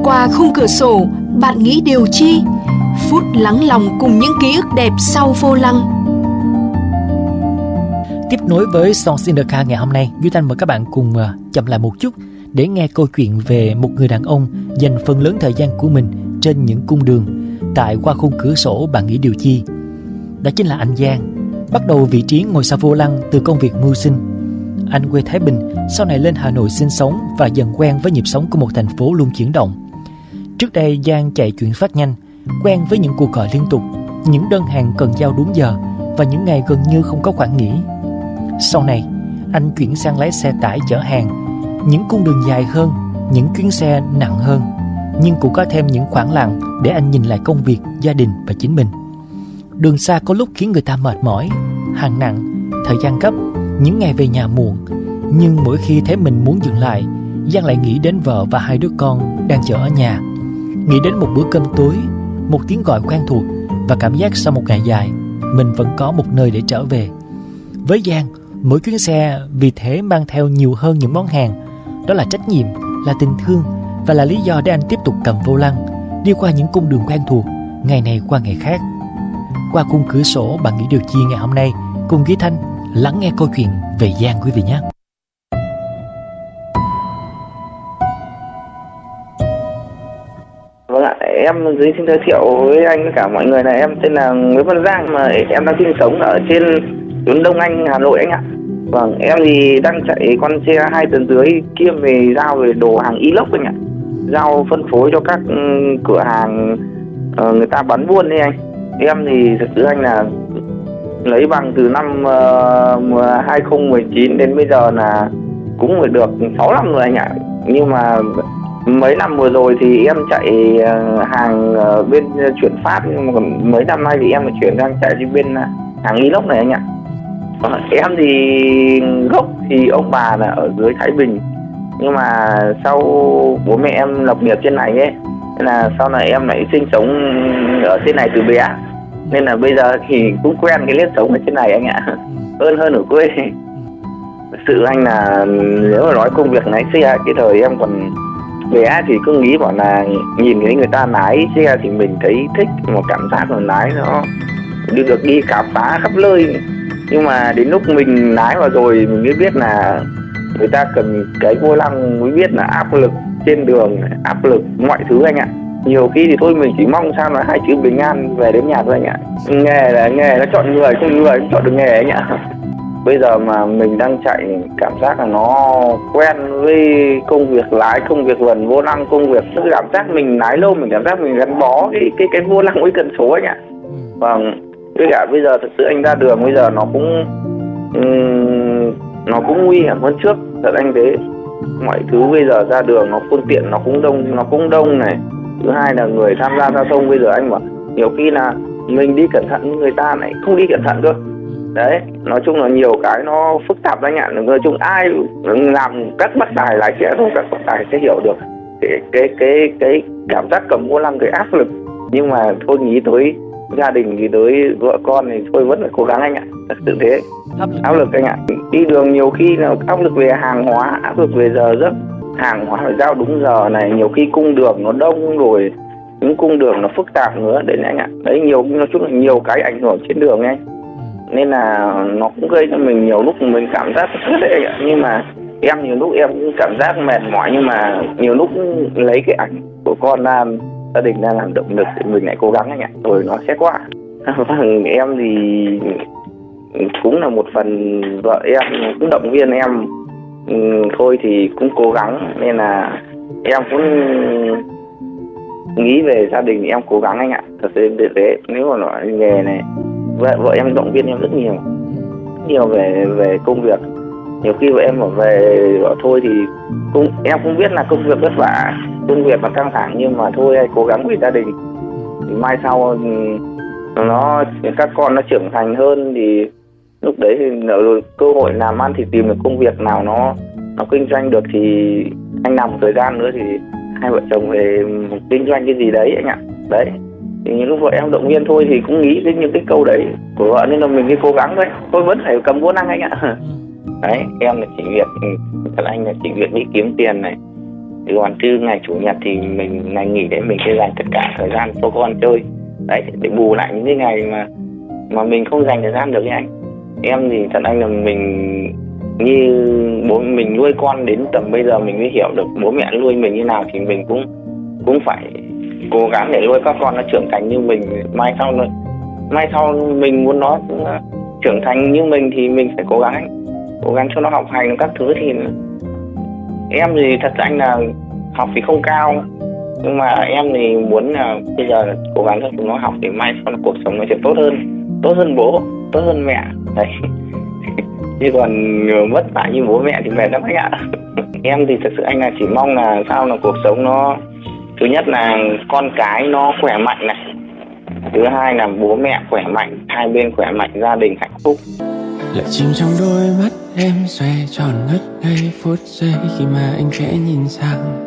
Qua khung cửa sổ, bạn nghĩ điều chi? Phút lắng lòng cùng những ký ức đẹp sau vô lăng. Tiếp nối với Songs in the Car ngày hôm nay, Duy Thanh mời các bạn cùng chậm lại một chút để nghe câu chuyện về một người đàn ông dành phần lớn thời gian của mình trên những cung đường. Tại Qua khung cửa sổ bạn nghĩ điều chi? Đó chính là anh Giang, bắt đầu vị trí ngồi sau vô lăng từ công việc mưu sinh. Anh quê Thái Bình, sau này lên Hà Nội sinh sống và dần quen với nhịp sống của một thành phố luôn chuyển động. Trước đây Giang chạy chuyển phát nhanh, quen với những cuộc gọi liên tục, những đơn hàng cần giao đúng giờ và những ngày gần như không có khoảng nghỉ. Sau này, anh chuyển sang lái xe tải chở hàng, những cung đường dài hơn, những chuyến xe nặng hơn, nhưng cũng có thêm những khoảng lặng để anh nhìn lại công việc, gia đình và chính mình. Đường xa có lúc khiến người ta mệt mỏi, hàng nặng, thời gian gấp, những ngày về nhà muộn. Nhưng mỗi khi thấy mình muốn dừng lại, Giang lại nghĩ đến vợ và hai đứa con đang chờ ở nhà, nghĩ đến một bữa cơm tối, một tiếng gọi quen thuộc và cảm giác sau một ngày dài, mình vẫn có một nơi để trở về. Với Giang, mỗi chuyến xe vì thế mang theo nhiều hơn những món hàng. Đó là trách nhiệm, là tình thương và là lý do để anh tiếp tục cầm vô lăng, đi qua những cung đường quen thuộc, ngày này qua ngày khác. Qua khung cửa sổ bạn nghĩ điều chi ngày hôm nay, cùng Duy Thanh lắng nghe câu chuyện về Giang quý vị nhé. Vâng ạ, em xin giới thiệu với anh với cả mọi người là em tên là Nguyễn Văn Giang, mà em đang sinh sống ở trên tuyến Đông Anh, Hà Nội anh ạ. Vâng, em thì đang chạy con xe 2 tấn dưới kiêm về giao về đồ hàng inox anh ạ. Giao phân phối cho các cửa hàng người ta bán buôn đấy anh. Em thì thật sự anh là lấy bằng từ năm 2019 đến bây giờ là cũng phải được 6 năm rồi anh ạ. Nhưng mà mấy năm vừa rồi thì em chạy hàng bên chuyển phát, nhưng mà còn mấy năm nay thì em chuyển sang chạy bên hàng inox này anh ạ. Em thì gốc thì ông bà là ở dưới Thái Bình, nhưng mà sau bố mẹ em lập nghiệp trên này ấy, nên là sau này em lại sinh sống ở trên này từ bé, nên là bây giờ thì cũng quen cái nếp sống ở trên này anh ạ, hơn ở quê. Thực sự anh là nếu mà nói công việc lái xe, cái thời em còn bé thì cứ nghĩ bảo là nhìn thấy người ta lái xe thì mình thấy thích, một cảm giác là lái nó được đi khám phá khắp nơi. Nhưng mà đến lúc mình lái vào rồi mình mới biết là người ta cần cái vô lăng, mới biết là áp lực trên đường, áp lực mọi thứ anh ạ. Nhiều khi thì thôi mình chỉ mong sao là 2 chữ bình an về đến nhà thôi anh ạ. Nghề nó chọn người, không người cũng chọn được nghề anh ạ. Bây giờ mà mình đang chạy cảm giác là nó quen với công việc lái, công việc vần vô lăng, công việc cảm giác mình lái lâu, mình cảm giác mình gắn bó cái vô lăng với cần số anh ạ. Vâng. Với cả bây giờ thực sự anh ra đường bây giờ nó cũng nguy hiểm hơn trước, thật anh thế. Mọi thứ bây giờ ra đường nó phương tiện nó cũng đông này. Thứ hai là người tham gia giao thông bây giờ anh bảo nhiều khi là mình đi cẩn thận nhưng người ta lại không đi cẩn thận cơ. Đấy, nói chung là nhiều cái nó phức tạp anh ạ. Nói chung ai làm các bất tài lái xe thôi, các bất tài sẽ hiểu được cái cảm giác cầm vô lăng, cái áp lực. Nhưng mà thôi nghĩ tới gia đình thì tới vợ con thì thôi vẫn phải cố gắng anh ạ, thật sự thế. Áp lực anh ạ. Đi đường nhiều khi là áp lực về hàng hóa, áp lực về giờ giấc, hàng hóa phải giao đúng giờ này, nhiều khi cung đường nó đông rồi, những cung đường nó phức tạp nữa đấy anh ạ. Đấy, nói chung là nhiều cái ảnh hưởng trên đường anh, nên là nó cũng gây cho mình nhiều lúc mình cảm giác rất đấy anh ạ. Nhưng mà em nhiều lúc em cũng cảm giác mệt mỏi, nhưng mà nhiều lúc lấy cái ảnh của con ra, gia đình đang làm động lực để mình lại cố gắng anh ạ, rồi nó sẽ qua. Em thì cũng là một phần vợ em cũng động viên em, thôi thì cũng cố gắng, nên là em cũng nghĩ về gia đình em cố gắng anh ạ. Thật sự thế, nếu mà nói nghề này, vợ em động viên em rất nhiều về công việc. Nhiều khi vợ em bảo về bảo thôi thì em cũng biết là công việc vất vả, công việc nó căng thẳng, nhưng mà thôi cố gắng vì gia đình. Mai sau các con nó trưởng thành hơn thì lúc đấy thì cơ hội làm ăn thì tìm được công việc nào nó kinh doanh được thì anh làm một thời gian nữa thì hai vợ chồng về kinh doanh cái gì đấy anh ạ. Đấy, thì những lúc vợ em động viên thôi thì cũng nghĩ đến những cái câu đấy của vợ, nên là mình đi cố gắng thôi. Tôi vẫn phải cầm vô năng anh ạ. Đấy, em là chỉ việc, thật anh là chỉ việc đi kiếm tiền này, Còn từ ngày chủ nhật thì mình ngày nghỉ đấy mình sẽ dành tất cả thời gian cho con chơi đấy, để bù lại những cái ngày mà mình không dành thời gian được với anh. Em thì thật anh là mình như bố mình nuôi con đến tầm bây giờ mình mới hiểu được bố mẹ nuôi mình như nào, thì mình cũng phải cố gắng để nuôi các con nó trưởng thành như mình. Mai sau mình muốn nó trưởng thành như mình thì mình phải cố gắng cho nó học hành các thứ. Thì em thì thật anh là học thì không cao, nhưng mà em thì muốn là bây giờ cố gắng cho chúng nó học để mai sau cuộc sống nó sẽ tốt hơn bố, tốt hơn mẹ đấy. Chứ còn mất phải như bố mẹ thì mệt lắm anh ạ. Em thì thật sự anh là chỉ mong là sao là cuộc sống nó, thứ nhất là con cái nó khỏe mạnh này, thứ hai là bố mẹ khỏe mạnh, hai bên khỏe mạnh, gia đình hạnh phúc. Lại chìm trong đôi mắt em xoay tròn ngất ngây phút giây khi mà anh khẽ nhìn sang.